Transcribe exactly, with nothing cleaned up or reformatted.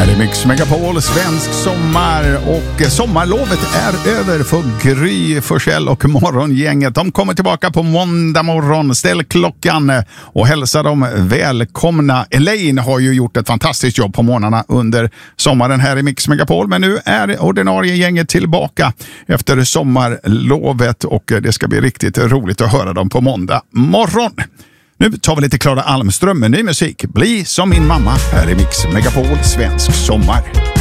Här är Mix Megapol, svensk sommar, och sommarlovet är över för Gry Forssell och morgongänget. De kommer tillbaka på måndag morgon. Ställ klockan och hälsa dem välkomna. Elaine har ju gjort ett fantastiskt jobb på morgnarna under sommaren här i Mix Megapol, men nu är ordinarie gänget tillbaka efter sommarlovet och det ska bli riktigt roligt att höra dem på måndag morgon. Nu tar vi lite Klara Almström med ny musik. Bli som min mamma här i Mix Megapol, svensk sommar.